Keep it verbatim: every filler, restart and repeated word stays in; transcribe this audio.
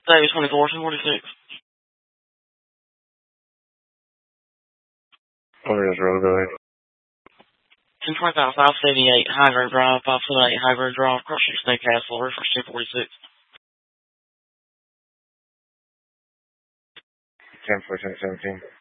Davis twenty-four, ten forty-six. Where is road, go ahead. ten twenty-five, five seventy-eight, High Grove Drive, five foot eight, High Grove Drive, Cross Street, Snake Castle, reference ten forty-six. ten forty-six, seventeen.